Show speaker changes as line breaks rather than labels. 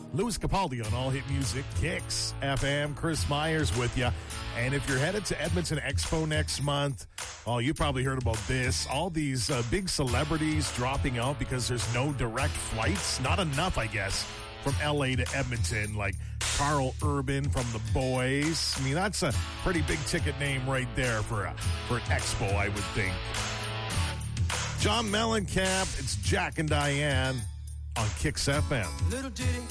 Louis Capaldi on All Hit Music, Kicks FM. Chris Myers with you. And if you're headed to Edmonton Expo next month, oh, you probably heard about this. All these big celebrities dropping out because there's no direct flights. Not enough, I guess, from L.A. to Edmonton, like Carl Urban from The Boys. I mean, that's a pretty big ticket name right there for an expo, I would think. John Mellencamp, it's Jack and Diane on Kicks FM.
Little did